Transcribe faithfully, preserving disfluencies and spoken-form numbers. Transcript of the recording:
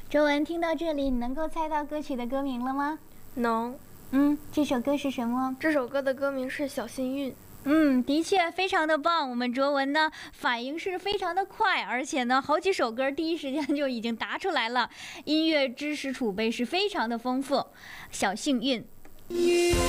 卓文，听到这里，你能够猜到歌曲的歌名了吗？ 能。 嗯，这首歌是什么？ 这首歌的歌名是《小幸运》。 嗯，的确非常的棒。我们卓文呢反应是非常的快，而且呢好几首歌第一时间就已经答出来了，音乐知识储备是非常的丰富。小幸运。